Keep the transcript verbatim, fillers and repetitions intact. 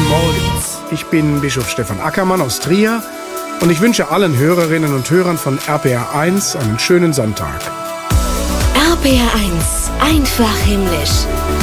Guten Morgen. Ich bin Bischof Stefan Ackermann aus Trier und ich wünsche allen Hörerinnen und Hörern von R P R eins einen schönen Sonntag. R P R eins, einfach himmlisch.